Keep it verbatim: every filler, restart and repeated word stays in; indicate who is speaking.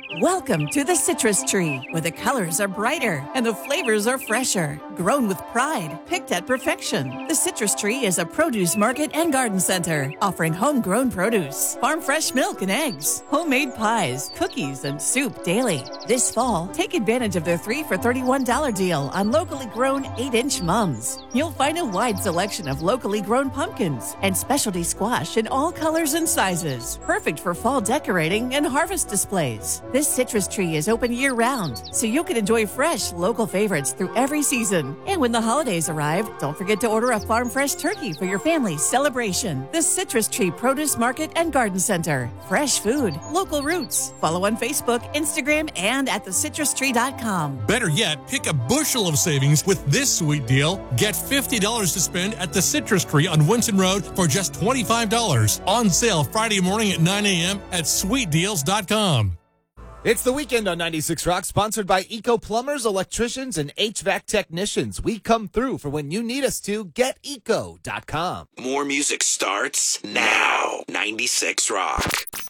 Speaker 1: Welcome to the Citrus Tree, where the colors are brighter and the flavors are fresher. Grown with pride, picked at perfection. The Citrus Tree is a produce market and garden center, offering homegrown produce, farm fresh milk and eggs, homemade pies, cookies, and soup daily. This fall, take advantage of their three for thirty-one dollars deal on locally grown eight inch mums. You'll find a wide selection of locally grown pumpkins and specialty squash in all colors and sizes, perfect for fall decorating and harvest displays. This Citrus Tree is open year-round, so you can enjoy fresh, local favorites through every season. And when the holidays arrive, don't forget to order a farm fresh turkey for your family's celebration. The Citrus Tree Produce Market and Garden Center. Fresh food, local roots. Follow on Facebook, Instagram, and at the citrus tree dot com.
Speaker 2: Better yet, pick a bushel of savings with this sweet deal. Get fifty dollars to spend at the Citrus Tree on Winston Road for just twenty-five dollars. On sale Friday morning at nine a.m. at sweet deals dot com.
Speaker 3: It's the weekend on ninety-six Rock, sponsored by Eco Plumbers, Electricians, and H V A C Technicians. We come through for when you need us to. Get eco dot com.
Speaker 4: More music starts now. ninety-six Rock.